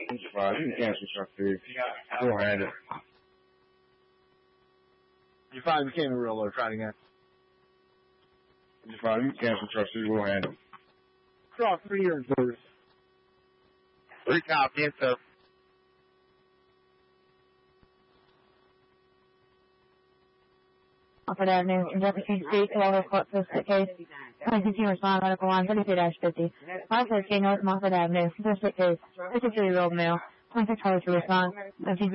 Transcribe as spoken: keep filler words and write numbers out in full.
Five, you can cancel truck three. We'll handle it. You finally became a real low. Try it again. Five, you can cancel truck three. We'll handle it. Draw three or inverse. Three copy, yes, sir. Offered Avenue, in Jefferson Street, Walter Court, Post Case. twenty-two respond, Article one, thirty-two dash fifty. five thirteen North Moffett Avenue, Post Case. fifty-three year old male. twenty-six hours to respond.